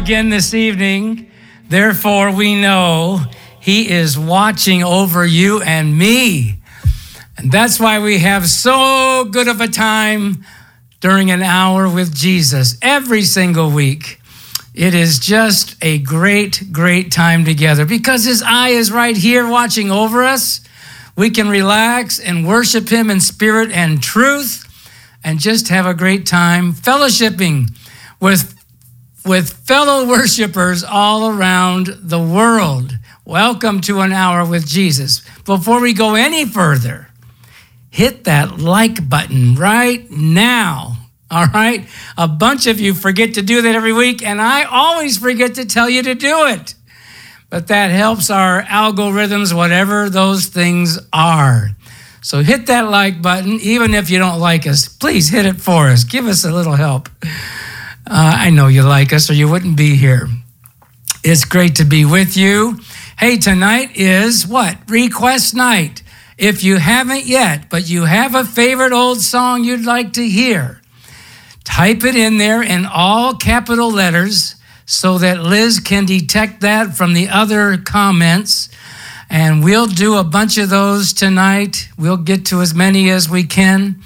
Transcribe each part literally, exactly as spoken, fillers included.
Again this evening, therefore we know he is watching over you and me. And that's why we have so good of a time during an hour with Jesus every single week. It is just a great, great time together because his eye is right here watching over us. We can relax and worship him in spirit and truth and just have a great time fellowshipping with with fellow worshipers all around the world. Welcome to an hour with Jesus. Before we go any further, hit that like button right now, all right? A bunch of you forget to do that every week, and I always forget to tell you to do it. But that helps our algorithms, whatever those things are. So hit that like button, even if you don't like us. Please hit it for us. Give us a little help. Uh, I know you like us or you wouldn't be here. It's great to be with you. Hey, tonight is what? Request night. If you haven't yet, but you have a favorite old song you'd like to hear, type it in there in all capital letters so that Liz can detect that from the other comments. And we'll do a bunch of those tonight. We'll get to as many as we can.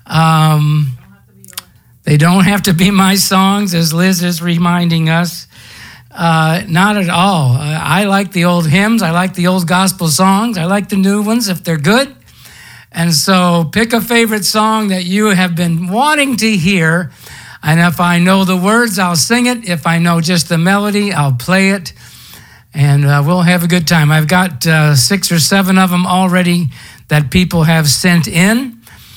Um... They don't have to be my songs, as Liz is reminding us. Uh, not at all. Uh, I like the old hymns. I like the old gospel songs. I like the new ones if they're good. And so pick a favorite song that you have been wanting to hear. And if I know the words, I'll sing it. If I know just the melody, I'll play it. And uh, we'll have a good time. I've got uh, six or seven of them already that people have sent in.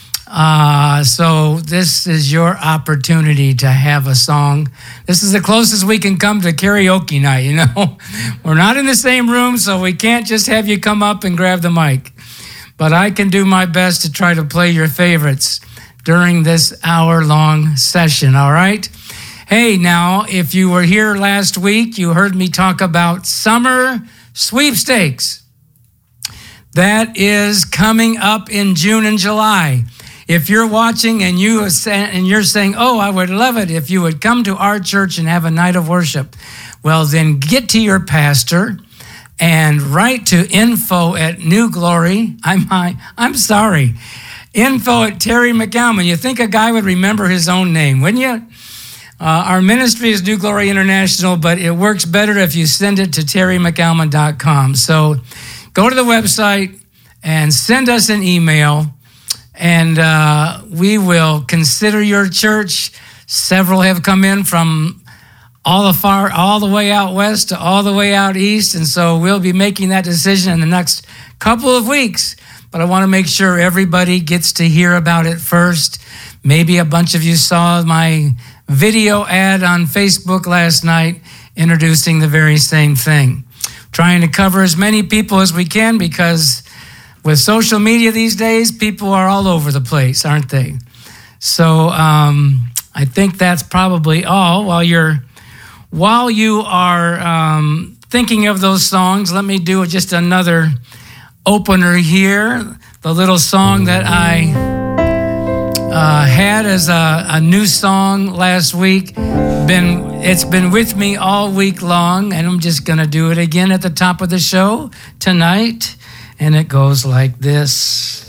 Uh, so this is your opportunity to have a song. This is the closest we can come to karaoke night, you know. We're not in the same room, so we can't just have you come up and grab the mic. But I can do my best to try to play your favorites during this hour-long session, all right? Hey, now, if you were here last week, you heard me talk about summer sweepstakes. That is coming up in June and July. If you're watching and you and you're saying, oh, I would love it if you would come to our church and have a night of worship, well, then get to your pastor and write to info at New Glory. I'm I'm sorry, info at Terry McCalman. You think a guy would remember his own name, wouldn't you? Uh, our ministry is New Glory International, but it works better if you send it to terry mccalman dot com. So go to the website and send us an email. And uh, we will consider your church. Several have come in from all the far, all the way out west to all the way out east. And so we'll be making that decision in the next couple of weeks. But I want to make sure everybody gets to hear about it first. Maybe a bunch of you saw my video ad on Facebook last night introducing the very same thing. Trying to cover as many people as we can because with social media these days, people are all over the place, aren't they? So um, I think that's probably all. While you're, while you are um, thinking of those songs, let me do just another opener here. The little song that I uh, had as a, a new song last week. Been it's been with me all week long, and I'm just gonna do it again at the top of the show tonight. And it goes like this.